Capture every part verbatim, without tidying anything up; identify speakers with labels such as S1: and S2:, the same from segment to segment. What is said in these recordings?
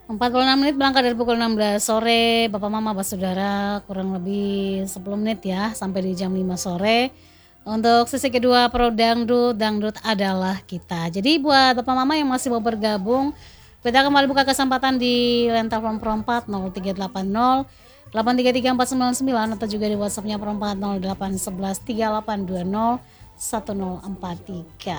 S1: empat puluh enam menit berangkat dari pukul enam belas sore, Bapak Mama Bapak Saudara, kurang lebih sepuluh menit ya sampai di jam lima sore. Untuk sesi kedua Pro Dangdut, Dangdut adalah kita. Jadi buat Bapak Mama yang masih mau bergabung, kita kembali buka kesempatan di line telepon Pro empat nol tiga delapan nol delapan tiga tiga empat sembilan sembilan atau juga di WhatsApp-nya Pro empat nol delapan satu satu tiga delapan dua nol satu nol empat tiga.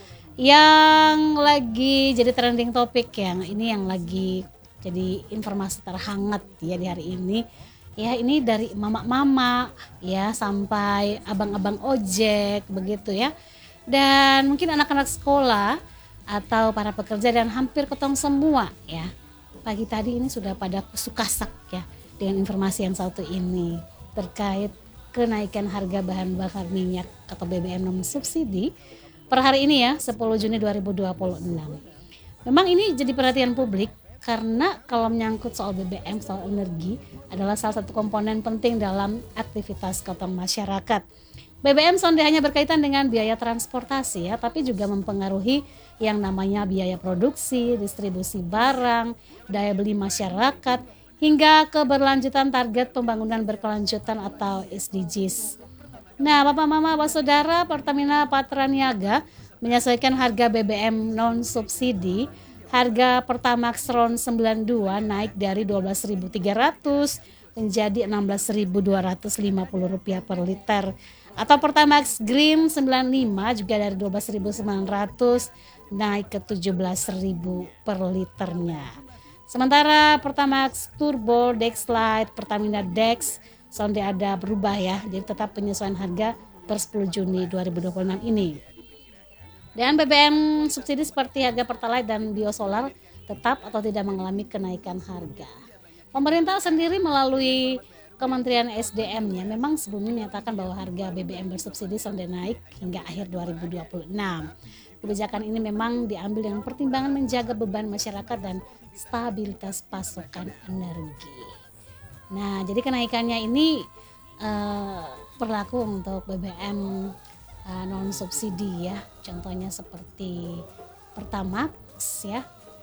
S1: Yang lagi jadi trending topik yang ini yang lagi jadi informasi terhangat ya di hari ini ya, ini dari mama-mama ya sampai abang-abang ojek begitu ya, dan mungkin anak-anak sekolah atau para pekerja dan hampir ketong semua ya pagi tadi ini sudah pada kusukasak ya dengan informasi yang satu ini terkait kenaikan harga bahan bakar minyak atau B B M non subsidi per hari ini ya sepuluh Juni dua ribu dua puluh enam. Memang ini jadi perhatian publik karena kalau menyangkut soal B B M, soal energi adalah salah satu komponen penting dalam aktivitas kotong masyarakat. B B M sonde hanya berkaitan dengan biaya transportasi ya, tapi juga mempengaruhi yang namanya biaya produksi, distribusi barang, daya beli masyarakat, hingga keberlanjutan target pembangunan berkelanjutan atau S D Gs. Nah, Bapak Mama, Bapak Saudara, Pertamina Patraniaga menyesuaikan harga B B M non subsidi. Harga Pertamax RON sembilan puluh dua naik dari dua belas ribu tiga ratus menjadi enam belas ribu dua ratus lima puluh rupiah per liter. Atau Pertamax Green sembilan puluh lima juga dari dua belas ribu sembilan ratus naik ke tujuh belas ribu per liternya. Sementara Pertamax Turbo, Dex Lite, Pertamina Dex sonde ada berubah ya, jadi tetap penyesuaian harga per sepuluh Juni dua ribu dua puluh enam ini. Dan B B M subsidi seperti harga Pertalite dan biosolar tetap atau tidak mengalami kenaikan harga. Pemerintah sendiri melalui Kementerian S D M-nya memang sebelumnya menyatakan bahwa harga B B M bersubsidi sonde naik hingga akhir dua ribu dua puluh enam. Kebijakan ini memang diambil dengan pertimbangan menjaga beban masyarakat dan stabilitas pasokan energi. Nah, jadi kenaikannya ini uh, berlaku untuk B B M uh, non subsidi ya. Contohnya seperti Pertamax ya.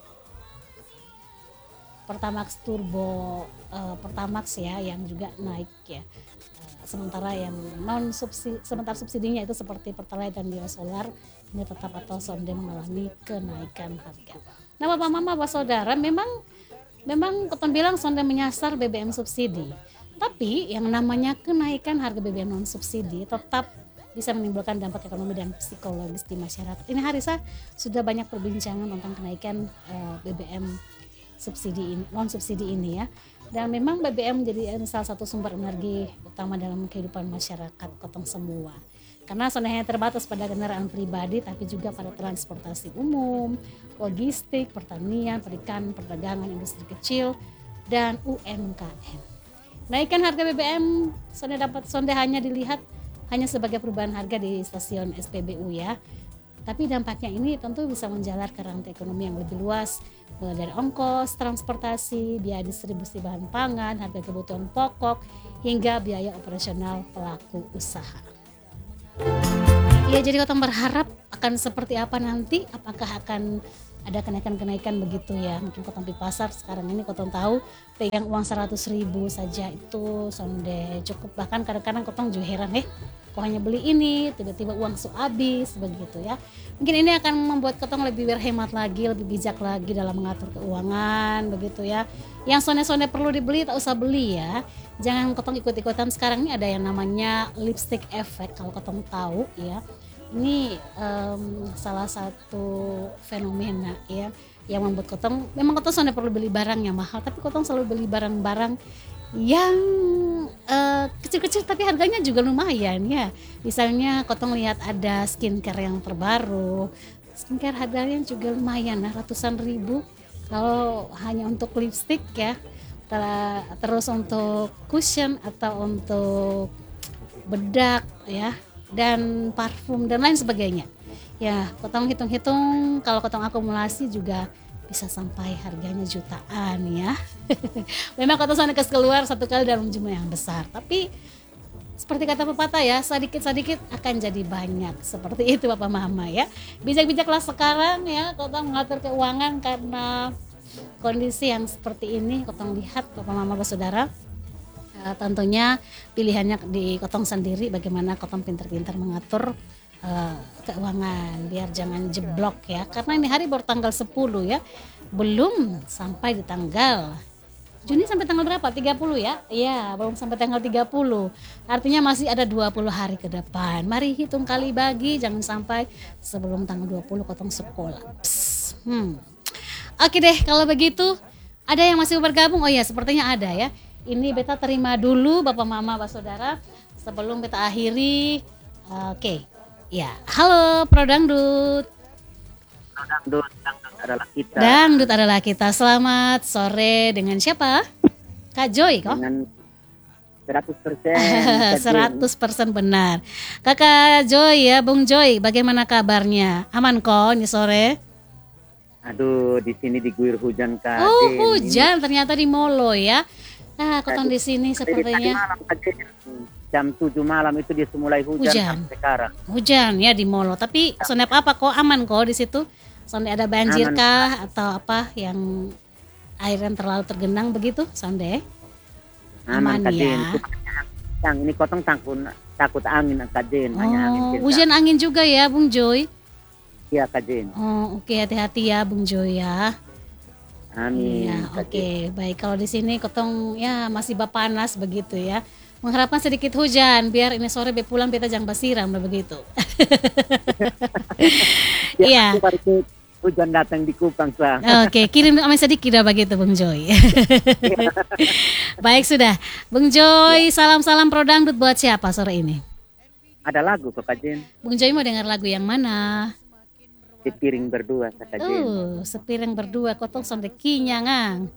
S1: Pertamax Turbo, uh, Pertamax ya yang juga naik ya. Uh, sementara yang non subsidi, sementara subsidinya itu seperti Pertalite dan biosolar ini tetap atau sonde mengalami kenaikan harga. Nah, Bapak Mama, Bapak Saudara, memang Memang Keton bilang sonde menyasar B B M subsidi, tapi yang namanya kenaikan harga B B M non subsidi tetap bisa menimbulkan dampak ekonomi dan psikologis di masyarakat. Ini Harisa sudah banyak perbincangan tentang kenaikan uh, B B M subsidi ini, non subsidi ini ya. Dan memang B B M menjadi salah satu sumber energi utama dalam kehidupan masyarakat Kotong semua. Karena sonde hanya terbatas pada kendaraan pribadi, tapi juga pada transportasi umum, logistik, pertanian, perikanan, perdagangan, industri kecil, dan U M K M. Naikan harga B B M sonde dapat sonde hanya dilihat hanya sebagai perubahan harga di stasiun S P B U ya. Tapi dampaknya ini tentu bisa menjalar ke rantai ekonomi yang lebih luas, mulai dari ongkos, transportasi, biaya distribusi bahan pangan, harga kebutuhan pokok, hingga biaya operasional pelaku usaha. Ya, jadi Kotong berharap akan seperti apa nanti, apakah akan ada kenaikan-kenaikan begitu ya. Mungkin Kotong di pasar sekarang ini Kotong tahu pegang uang seratus ribu saja itu sonde cukup, bahkan kadang-kadang Kotong juga heran eh kok hanya beli ini tiba-tiba uang su habis begitu ya. Mungkin ini akan membuat Kotong lebih berhemat lagi, lebih bijak lagi dalam mengatur keuangan begitu ya. Yang sonde-sonde perlu dibeli tak usah beli ya. Jangan Kotong ikut-ikutan. Sekarang ini ada yang namanya lipstick effect kalau Kotong tahu ya. Ini um, salah satu fenomena ya yang membuat Kotong, memang Kotong sonde perlu beli barang yang mahal, tapi Kotong selalu beli barang-barang yang uh, kecil-kecil tapi harganya juga lumayan ya. Misalnya Kotong lihat ada skincare yang terbaru, skincare harganya juga lumayan lah, ratusan ribu kalau hanya untuk lipstick ya. Terus untuk cushion atau untuk bedak ya, dan parfum dan lain sebagainya ya. Kotong hitung-hitung kalau Kotong akumulasi juga bisa sampai harganya jutaan ya. Memang Kotong sana kes keluar satu kali dalam jumlah yang besar, tapi seperti kata pepatah ya, sedikit-sedikit akan jadi banyak. Seperti itu Bapak Mama ya. Bijak-bijaklah sekarang ya Kotong mengatur keuangan, karena kondisi yang seperti ini kotong lihat Bapak Mama Bersaudara. Uh, tentunya pilihannya di kotong sendiri bagaimana kotong pintar-pintar mengatur uh, keuangan biar jangan jeblok ya, karena ini hari baru tanggal sepuluh ya, belum sampai di tanggal Juni sampai tanggal berapa? tiga puluh ya? Iya, belum sampai tanggal tiga puluh. Artinya masih ada dua puluh hari ke depan. Mari hitung kali bagi, jangan sampai sebelum tanggal dua puluh kotong sekolah. Psst. Hmm. Oke deh, kalau begitu ada yang masih bergabung? Oh ya, sepertinya ada ya. Ini beta terima dulu Bapak Mama Bersaudara sebelum beta akhiri. Oke. Ya, halo Pro Dangdut.
S2: Dangdut, dangdut adalah kita.
S1: Dangdut adalah kita. Selamat sore dengan siapa? Kak Joy kok?
S2: Dengan seratus persen.
S1: seratus persen benar. Kakak Joy ya, Bung Joy, bagaimana kabarnya? Aman kok ini sore?
S2: Aduh, di sini diguyur hujan Kak.
S1: Oh, hujan ternyata di Molo ya. Nah, kotong di sini
S2: Tadi
S1: sepertinya
S2: malam, jam tujuh malam itu dia mulai hujan,
S1: Hujan.
S2: sampai sekarang.
S1: hujan ya di Molo. Tapi sonep apa kok aman kok di situ? Sonde ada banjir
S2: Aman.
S1: kah atau apa yang air yang terlalu tergenang begitu? Sonde? Aman
S2: Kak
S1: ya.
S2: Jen. Yang ini kotong takut takut angin Kak Jen. Hanya angin
S1: Oh,
S2: kencang.
S1: hujan angin juga ya, Bung Joy.
S2: Iya Kak Jen.
S1: Oh, oke, hati-hati ya, Bung Joy ya.
S2: Amin.
S1: Iya,
S2: Kak
S1: oke.
S2: Jen.
S1: Baik, kalau di sini kotong ya masih bapanas begitu ya. Mengharapkan sedikit hujan biar ini sore be pulang beta jangan basiram begitu. Iya.
S2: Aku baru hujan datang di Kupang sah.
S1: Oke, kirim doa sedikit dah begitu Bung Joy. Baik sudah. Bung Joy, salam-salam Pro Dangdut buat siapa sore ini?
S2: Ada lagu kok Kak Jen.
S1: Bung Joy mau dengar lagu yang mana?
S2: Di piring berdua Kak Jen.
S1: Uh, sepiring berdua kotong sonde kinyangang.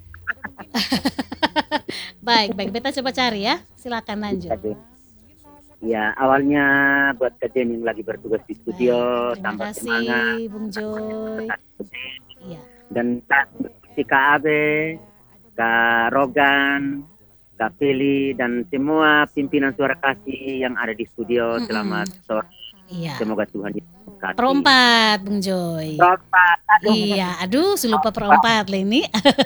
S1: Baik, baik. Beta coba cari ya. Silakan lanjut.
S2: Kak Jen. Ya, awalnya buat Kak Jen yang lagi bertugas di studio,
S1: Baik, terima
S2: tambah
S1: kasih
S2: semangat.
S1: Bung Joy. Iya.
S2: Dan si Kak Abe, Kak Rogan, Kak Feli, dan semua pimpinan Suara Kasih yang ada di studio,
S1: Mm-mm.
S2: selamat sore.
S1: Iya.
S2: Semoga Tuhan memberkati.
S1: Perempat Bung Joy.
S2: Perempat. Aduh.
S1: Iya, aduh, saya lupa perempat lah ini.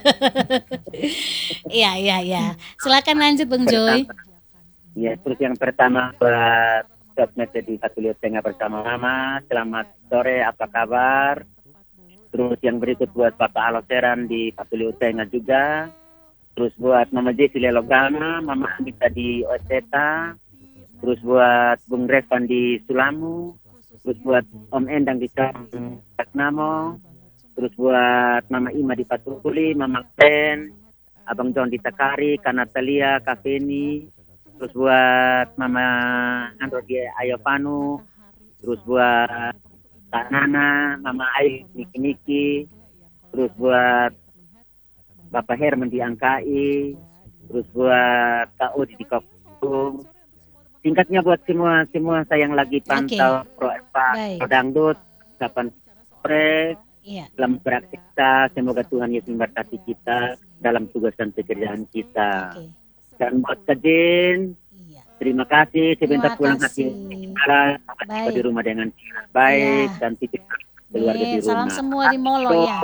S1: Iya, iya, iya. Silakan lanjut Bung Joy.
S2: Ya, terus yang pertama buat sosmed di Katuliu Tengah bersama Mama, selamat sore, apa kabar? Terus yang berikut buat Bapak Aloseran di Katuliu Tengah juga. Terus buat Mama Jesi Lelogama, Mama Anita di Oseta. Terus buat Bung Revan di Sulamu. Terus buat Om Endang di Kasnamo. Terus buat Mama Ima di Patuli, Mama Ken, Abang John di Takari, Kak Natalia, Kak Feni. Terus buat Mama Andro di Ayopanu. Terus buat Kak Nana, Mama Ai, Niki Niki. Terus buat Bapak Herman di Angkai. Terus buat Kak Odi di Kokung. Singkatnya buat semua semua saya yang lagi pantau
S1: Oke.
S2: Pro Eva,
S1: Baik.
S2: Pro Dangdut, kapan sore,
S1: Iya.
S2: dalam beraktivitas, semoga Tuhan Yesus memberkati kita dalam tugas dan pekerjaan kita.
S1: Oke.
S2: Dan buat Kak Jen,
S1: Iya.
S2: terima kasih
S1: Terima
S2: sebentar pulang
S1: kasih.
S2: hati sampai tiba
S1: Baik.
S2: di rumah dengan baik
S1: Iya.
S2: dan titip keluarga
S1: Nih,
S2: di rumah.
S1: salam semua di Molo ya.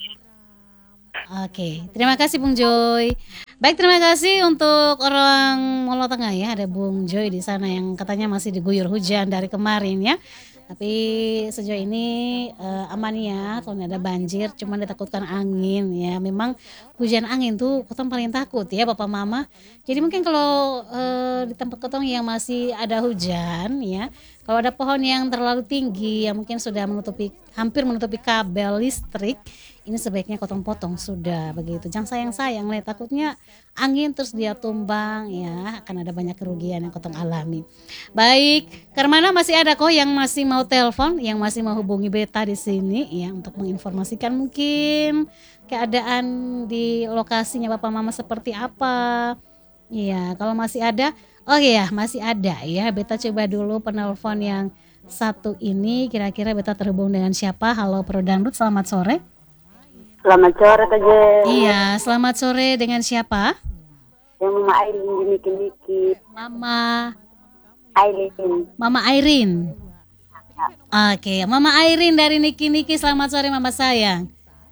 S1: Oke, terima kasih Bung Joy. Baik, terima kasih untuk orang Molo Tengah ya. Ada Bung Joy di sana yang katanya masih diguyur hujan dari kemarin ya. Tapi sejauh ini eh, aman ya, soalnya ada banjir, cuman ditakutkan angin ya. Memang hujan angin tuh kotong paling takut ya Bapak Mama. Jadi mungkin kalau eh, di tempat kotong yang masih ada hujan ya, kalau ada pohon yang terlalu tinggi yang mungkin sudah menutupi hampir menutupi kabel listrik, ini sebaiknya kotong potong sudah begitu. Jangan sayang-sayang nih, takutnya angin terus dia tumbang ya, akan ada banyak kerugian yang kotong alami. Baik, Karmana masih ada kok yang masih mau telepon, yang masih mau hubungi beta di sini ya untuk menginformasikan mungkin keadaan di lokasinya Bapak Mama seperti apa. Iya, kalau masih ada, oh iya masih ada ya. Beta coba dulu penelpon yang satu ini, kira-kira beta terhubung dengan siapa? Halo Pro Dangdut, selamat sore.
S3: Selamat sore Kak Jen.
S1: Iya, selamat sore dengan siapa?
S3: Yang Mama Aileen di Niki-Niki.
S1: Mama
S3: Aileen.
S1: Mama Airin. Oke, Mama Airin dari Niki Niki, selamat sore Mama sayang.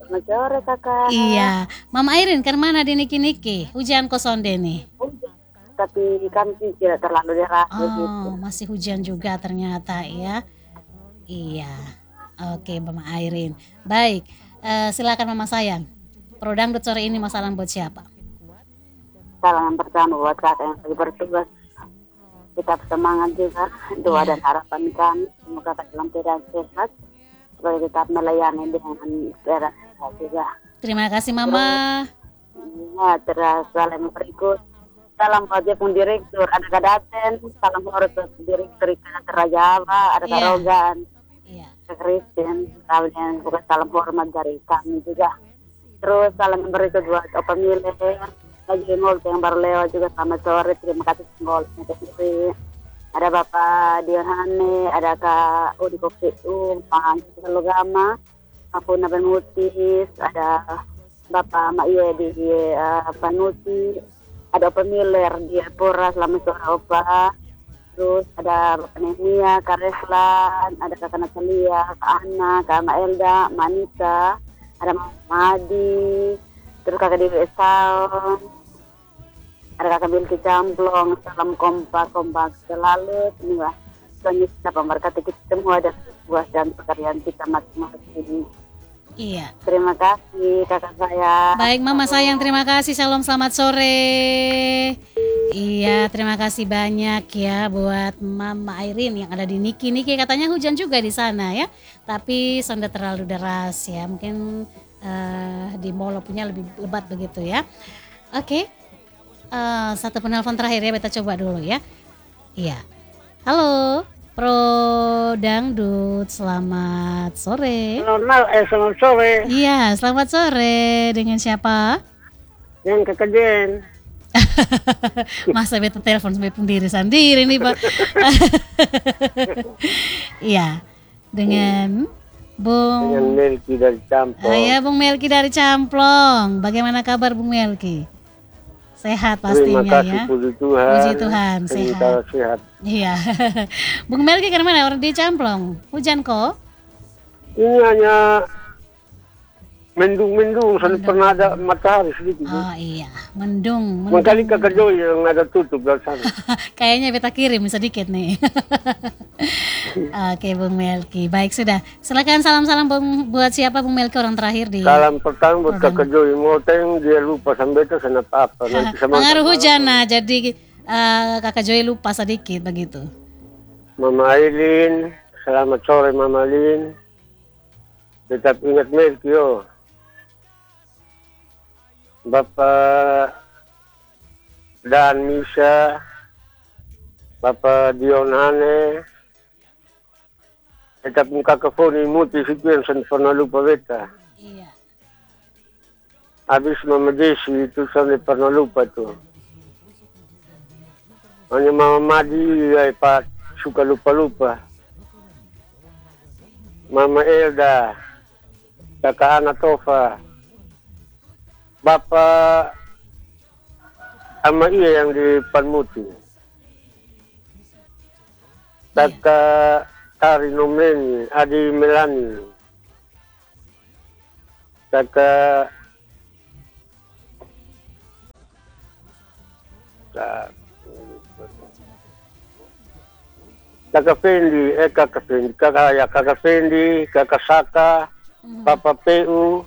S3: Selamat sore kakak.
S1: Iya, Mama Airin ke mana di Niki-Niki? Hujan kosonde nih.
S3: Tapi kan sih tidak terlalu deras begitu.
S1: Oh, masih hujan juga ternyata ya. Iya. Oke, Mama Airin. Baik, eh, silakan Mama Sayang. Pro Dangdut sore ini masalah buat siapa?
S3: Salam yang pertama buat kakak yang lagi bertugas. Tetap semangat juga. Doa
S1: Iya.
S3: dan harapan kami semoga kakak dalam keadaan sehat. Supaya tetap melayani dengan keadaan sehat juga.
S1: Terima kasih Mama.
S3: Ya, terus salam yang berikut. Salam buat pun direktur, ada Kadaten, salam horor ke direktur Ikan Raja Jawa, ada
S1: Iya.
S3: Karogan,
S1: Iya.
S3: ke Kristen, kalian bukan salam hormat dari kami juga. Terus salam yang berikut buat Opa Mile, lagi Mol yang baru lewat juga selamat sore, terima kasih Mol. Ada Bapak Diohane, ada Kak Udi Kofiu, Pak Hansi Logama, aku Naben Mutis, ada Bapak Mak Iye di uh, Panuti, ada Opa Miller di Epora, selamat sore Opa. Terus ada Bapak Nehmia, Kak Reslan, ada Kakak Natalia, Kak Ana, Kak Mak Elda, Mak Anita, ada Mak Madi, terus Kakak Dewi Esal, ada Kakak Bilki Camplong, salam kompak, kompak selalu, inilah. Soalnya kita memberkati kita semua dan buat dan pekerjaan kita masing-masing.
S1: Iya.
S3: Terima kasih kakak saya.
S1: Baik Mama Sayang, terima kasih. Shalom, selamat sore. Iya, terima kasih banyak ya buat Mama Airin yang ada di Niki-Niki. Katanya hujan juga di sana ya, tapi sudah terlalu deras ya. Mungkin uh, di Molo punya lebih lebat begitu ya. Oke, uh, satu penelpon terakhir ya, kita coba dulu ya. Iya, halo Pro Dangdut, selamat sore.
S4: Normal, eh selamat sore.
S1: Iya, selamat sore. Dengan siapa?
S4: Yang kekajian.
S1: Masa beta telepon sampai pun diri sendiri nih Pak. Iya, dengan Bung.
S4: Dengan Melki dari Camplong.
S1: Ah, ya, Bung Melki dari Camplong. Bagaimana kabar Bung Melki? Sehat pastinya
S4: Terima kasih,
S1: ya.
S4: puji Tuhan.
S1: Puji Tuhan,
S4: Kita
S1: sehat.
S4: sehat.
S1: Iya. Bung Melki kan mana? Orang di Camplong. Hujan kok?
S4: Ini hanya mendung-mendung, sampai pernah ada matahari sedikit.
S1: Oh iya, mendung. mendung.
S4: Mengkali kakak Joy yang ada tutup dari sana.
S1: Kayaknya beta kirim sedikit nih. Oke Bung Melki, baik sudah. Silakan salam-salam Bung, buat siapa Bung Melki orang terakhir di.
S4: Salam pertama buat
S1: Program.
S4: kakak Joy Moteng, dia lupa sampai itu sana apa. Nanti sama
S1: Pengaruh hujan nah, jadi uh, kakak Joy lupa sedikit begitu.
S4: Mama Aileen, selamat sore Mama Aileen. Tetap ingat Melki yo. Bapak Dan Misa, Bapak Dion Hane, tetap muka kefoni muti situ yang saya pernah lupa beta.
S1: Iya.
S4: Habis Mama Desi itu saya pernah lupa tuh. Hanya Mama Madi, ya, Pak, suka lupa-lupa. Mama Elda, Kakak Ana Tova, Bapak sama iya yang di Panmuti. Kakak Tari Nomreni, Adi Melani. Kakak Kakak Fendi, eh Kakak Fendi, Kakak ya Kakak Fendi, Kakak Saka, Bapak P U.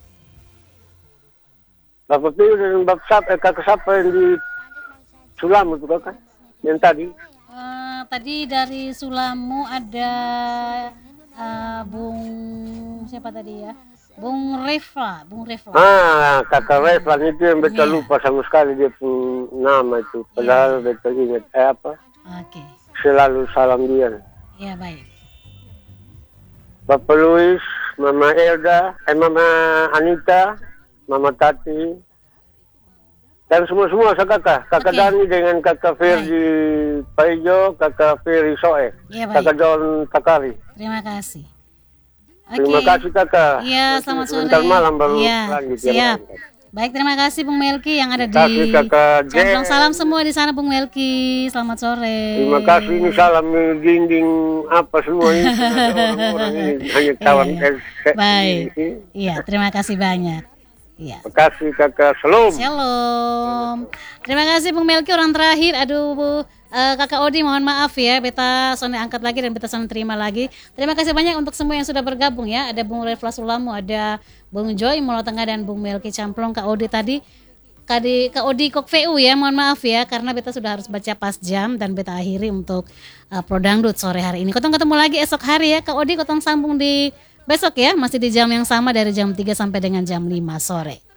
S4: Bapak P U dan Bapak Sapa, eh, Kakak Sapa yang di Sulamu itu kakak, yang tadi.
S1: Uh, tadi dari Sulamu ada uh, Bung siapa tadi ya? Bung Refla, Bung Refla.
S4: Ah, Kakak Reflan itu yang beta
S1: Iya.
S4: lupa sama sekali dia pun nama itu. Padahal beta ingat, eh apa,
S1: Oke,
S4: selalu salam dia.
S1: ya baik.
S4: Bapak Luis, Mama Elda, eh Mama Anita, Mama Tati, dan semua-semua kakak, kakak
S1: Oke.
S4: Dani dengan kakak Ferdi Paijo, kakak Ferdi Soe,
S1: Ya baik.
S4: kakak John Takari.
S1: Terima kasih. Oke.
S4: Terima kasih kakak.
S1: Iya,
S4: Nanti
S1: selamat sore.
S4: sebentar malam baru
S1: Iya,
S4: lanjut yang
S1: siap.
S4: lain.
S1: Baik, terima kasih Bung Melki yang ada
S4: Terima kasih
S1: di
S4: Kakak Jen.
S1: Camplong. Salam semua di sana Bung Melki. Selamat sore.
S4: Terima kasih, ini salam dinding apa semua ini. Orang-orang ini hanya kawan.
S1: Iya.
S4: eh,
S1: Baik.
S4: ini.
S1: Iya, terima kasih banyak. Iya.
S4: Terima kasih Kakak. Shalom.
S1: Shalom. Terima kasih Bung Melki orang terakhir. Aduh Bu, eh, Kakak Odi mohon maaf ya, beta soalnya angkat lagi dan beta soalnya terima lagi. Terima kasih banyak untuk semua yang sudah bergabung ya. Ada Bung Reflas Ulamu, ada Bung Joy Molo Tengah dan Bung Melki Camplong. Kak Odi tadi Kadi Kak Odi Kok V U ya, mohon maaf ya karena beta sudah harus baca pas jam dan beta akhiri untuk uh, Prodangdut sore hari ini. Kotong ketemu lagi esok hari ya Kak Odi, kotong sambung di besok ya, masih di jam yang sama dari jam tiga sampai dengan jam lima sore.